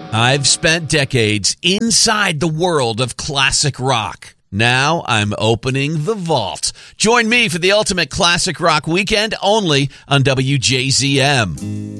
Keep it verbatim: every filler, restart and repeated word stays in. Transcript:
I've spent decades inside the world of classic rock. Now I'm opening the vault. Join me for the ultimate classic rock weekend only on W J Z M.